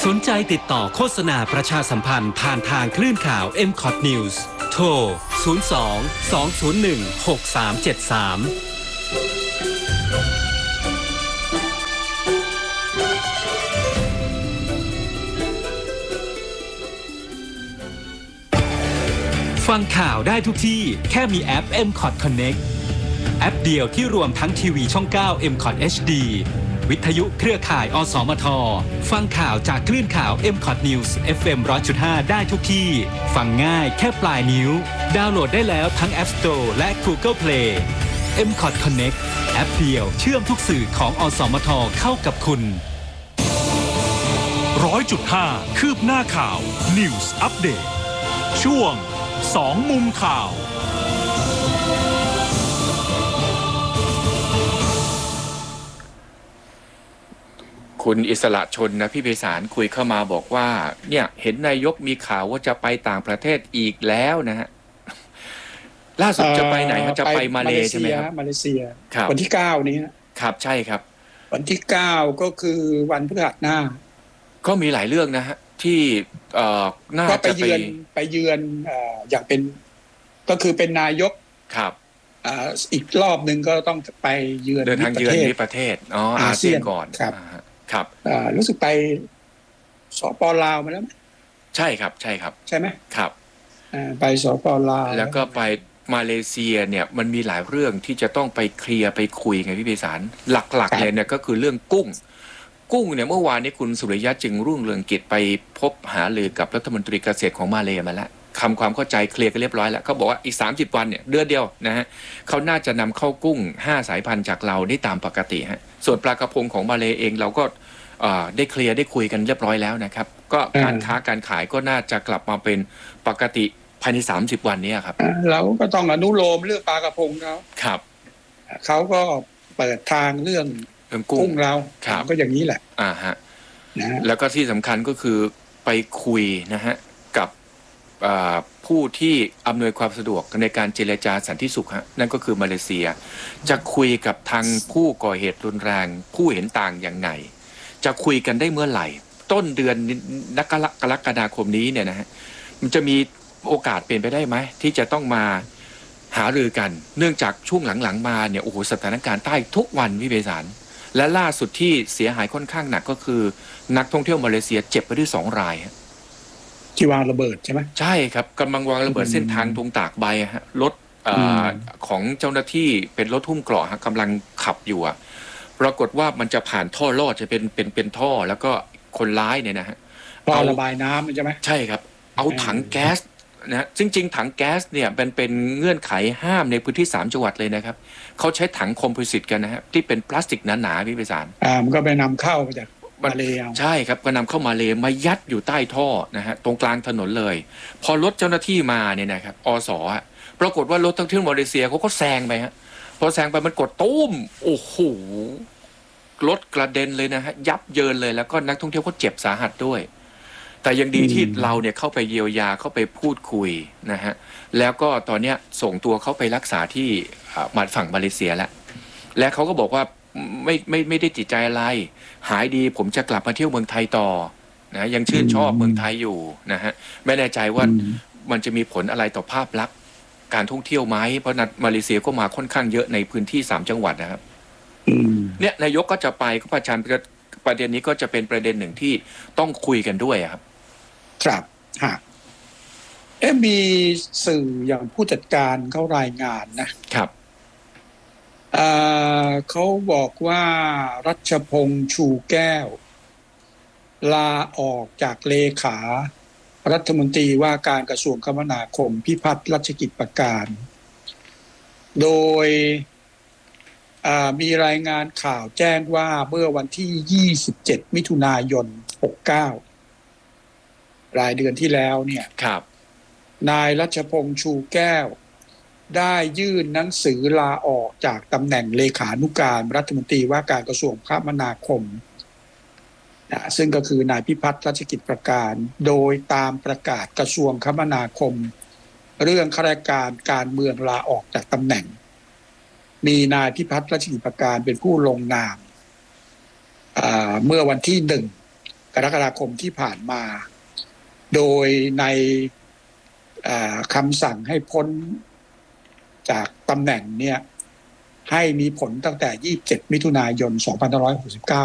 สนใจติดต่อโฆษณาประชาสัมพันธ์ผ่านทางคลื่นข่าว MCOT News โทร 02-201-6373 ฟังข่าวได้ทุกที่แค่มีแอป MCOT Connect แอปเดียวที่รวมทั้งทีวีช่อง 9 MCOT HD วิทยุเครือข่ายอสมทฟังข่าวจากคลื่นข่าว MCOT News FM 100.5 ได้ทุกที่ฟังง่ายแค่ปลายนิ้วดาวน์โหลดได้แล้วทั้ง App Store และ Google Play MCOT Connect แอปเดียวเชื่อมทุกสื่อของอสมทเข้ากับคุณ 100.5 คืบหน้าข่าว News Update ช่วง2มุมข่าวคุณอิสระชนนะพี่ไพศาลคุยเข้ามาบอกว่าเนี่ยเห็นนายกมีข่าวว่าจะไปต่างประเทศอีกแล้วนะฮะล่าสุดจะไปไหนครับจะไปมาเลใช่ไหมครับมาเลเซียวันที่9นี้ครับใช่ครับวันที่9ก็คือวันพฤหัสหน้าก็มีหลายเรื่องนะฮะที่น่าจะไปเยือนอย่างเป็นก็คือเป็นนายกครับอีกรอบนึงก็ต้องไปเยือนเดินทางเยือนที่ประเทศอาเซียนก่อนครับรู้สึกไปสป.ลาวมาแล้วใช่ครับใช่ครับใช่ไหมครับไปสป.ลาวแล้วก็ไปมาเลเซียเนี่ยมันมีหลายเรื่องที่จะต้องไปเคลียร์ไปคุยไงพี่ไพศาลหลักๆเลยเนี่ยก็คือเรื่องกุ้งเนี่ยเมื่อวานนี้คุณสุริยะจึงรุ่งเรืองกิจไปพบหารือกับรัฐมนตรีเกษตรของมาเลมาแล้วความเข้าใจเคลียร์กันเรียบร้อยแล้วเขาบอกว่าอีก30วันเนี่ยเดือนเดียวนะฮะเขาน่าจะนำเข้ากุ้ง5สายพันธุ์จากเราได้ตามปกติฮะส่วนปลากระพงของมาเลเองเราก็ได้เคลียร์ได้คุยกันเรียบร้อยแล้วนะครับก็การค้าการขายก็น่าจะกลับมาเป็นปกติภายใน30วันนี้ครับเราก็ต้องอนุโลมเรื่องปลากระพงเขาครับเขาก็เปิดทางเรื่องกุ้งเราก็อย่างนี้แหละฮะแล้วก็ที่สำคัญก็คือไปคุยนะฮะกับผู้ที่อำนวยความสะดวกในการเจรจาสันติสุขฮะนั่นก็คือมาเลเซียจะคุยกับทางผู้ก่อเหตุรุนแรงผู้เห็นต่างอย่างไงจะคุยกันได้เมื่อไหร่ต้นเดือนกรกฎาคมนี้เนี่ยนะฮะมันจะมีโอกาสเป็นไปได้ไหมที่จะต้องมาหารือกันเนื่องจากช่วงหลังๆมาเนี่ยโอ้โหสถานการณ์ใต้ทุกวันพี่ไพศาลและล่าสุดที่เสียหายค่อนข้างหนักก็คือนักท่องเที่ยวมาเลเซียเจ็บไปด้วย2 รายที่วางระเบิดใช่ไหมใช่ครับกำลังวางระเบิดเส้นทางตรงตากใบฮะรถของเจ้าหน้าที่เป็นรถหุ้มเกราะฮะกำลังขับอยู่ปรากฏว่ามันจะผ่านท่อลอดจะเป็นท่อแล้วก็คนร้ายเนี่ยนะฮะเอาระบายน้ำใช่ไหมใช่ครับเอาถังแก๊สนะจริงๆถังแก๊สเนี่ยเป็นเงื่อนไขห้ามในพื้นที่3จังหวัดเลยนะครับเขาใช้ถังคอมโพสิตกันนะฮะที่เป็นพลาสติกหนาๆพี่ไพศาลมันก็ไปนำเข้าจากมาเลใช่ครับก็นำเข้ามาเลมายัดอยู่ใต้ท่อนะฮะตรงกลางถนนเลยพอรถเจ้าหน้าที่มาเนี่ยนะครับอสปรากฏว่ารถท่องเที่ยวมาเลเซียเขาก็แซงไปฮะพอแซงไปมันกดตุ้มโอ้โหรถกระเด็นเลยนะฮะยับเยินเลยแล้วก็นักท่องเที่ยวก็เจ็บสาหัสด้วยแต่ยังดีที่เราเนี่ยเข้าไปเยียวยาเข้าไปพูดคุยนะฮะแล้วก็ตอนเนี้ยส่งตัวเขาไปรักษาที่ฝั่งมาเลเซียแล้วและเขาก็บอกว่าไม่ได้ติดใจอะไรหายดีผมจะกลับมาเที่ยวเมืองไทยต่อนะยังชื่นชอบเมืองไทยอยู่นะฮะไม่แน่ใจว่ามันจะมีผลอะไรต่อภาพลักษณ์การท่องเที่ยวไหมเพราะมาเลเซียก็มาค่อนข้างเยอะในพื้นที่3จังหวัดนะครับเนี่ยนายกก็จะไปก็ประเด็นนี้ก็จะเป็นประเด็นหนึ่งที่ต้องคุยกันด้วยครับครับมีสื่ออย่างผู้จัดการเขารายงานนะครับเขาบอกว่ารัชพงษ์ชูแก้วลาออกจากเลขารัฐมนตรีว่าการกระทรวงคมนาคมพิพัฒน์รัชกิจประการโดยมีรายงานข่าวแจ้งว่าเมื่อวันที่27มิถุนายน69รายเดือนที่แล้วเนี่ยนายรัชพงษ์ชูแก้วได้ยื่นหนังสือลาออกจากตำแหน่งเลขานุการรัฐมนตรีว่าการกระทรวงคมนาคมซึ่งก็คือนายพิพัฒน์รัชกิจประการโดยตามประกาศกระทรวงคมนาคมเรื่องข้าราชการการเมืองลาออกจากตำแหน่งมีนายพิพัฒน์รัชกิจประการเป็นผู้ลงนามเมื่อวันที่1 กกรกฎาคมที่ผ่านมา โดยในคำสั่งให้พ้นจากตำแหน่งเนี่ยให้มีผลตั้งแต่ 27 มิถุนายน 2569